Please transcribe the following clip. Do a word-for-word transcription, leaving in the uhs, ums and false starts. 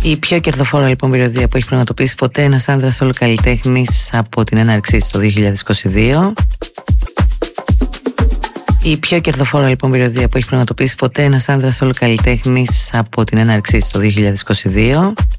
Η πιο κερδοφόρα λοιπόν περιοδία που έχει πραγματοποιήσει ποτέ ένας άνδρας ολοκαλλιτέχνης από την έναρξή της το δύο χιλιάδες είκοσι δύο. Η πιο κερδοφόρα λοιπόν περιοδία που έχει πραγματοποιήσει ποτέ ένας άνδρας ολοκαλλιτέχνης από την έναρξή της το δύο χιλιάδες είκοσι δύο.